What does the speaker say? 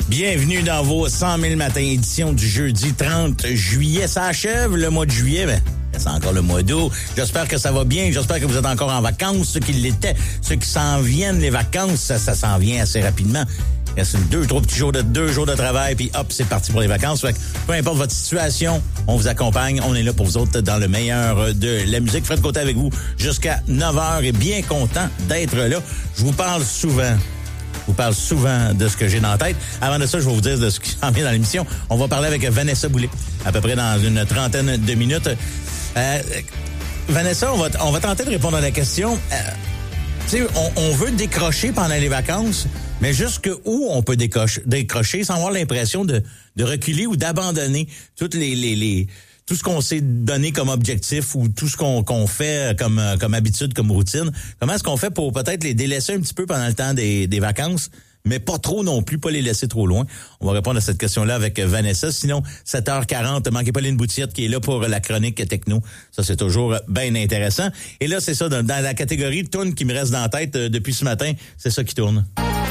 Bienvenue dans vos 100 000 matins, édition du jeudi 30 juillet. Ça achève le mois de juillet, mais c'est encore le mois d'août. J'espère que ça va bien. J'espère que vous êtes encore en vacances, ceux qui l'étaient. Ceux qui s'en viennent, les vacances, ça s'en vient assez rapidement. Il reste 2 petits jours de travail, puis hop, c'est parti pour les vacances. Fait que peu importe votre situation, on vous accompagne. On est là pour vous autres dans le meilleur de la musique. Fred Côté avec vous jusqu'à 9h et bien content d'être là. Je vous parle souvent de ce que j'ai dans la tête. Avant de ça, je vais vous dire de ce qui s'en vient dans l'émission. On va parler avec Vanessa Boulay, à peu près dans une trentaine de minutes. Vanessa, on va tenter de répondre à la question. Tu sais, on veut décrocher pendant les vacances, mais jusqu'où on peut décrocher sans avoir l'impression de reculer ou d'abandonner toutes tout ce qu'on s'est donné comme objectif ou tout ce qu'on fait comme habitude, comme routine. Comment est-ce qu'on fait pour peut-être les délaisser un petit peu pendant le temps des vacances, mais pas trop non plus, pas les laisser trop loin? On va répondre à cette question-là avec Vanessa. Sinon, 7h40, manquez pas Lynn Boutiette qui est là pour la chronique techno. Ça, c'est toujours bien intéressant. Et là, c'est ça, dans la catégorie de tunes qui me reste dans la tête depuis ce matin, c'est ça qui tourne.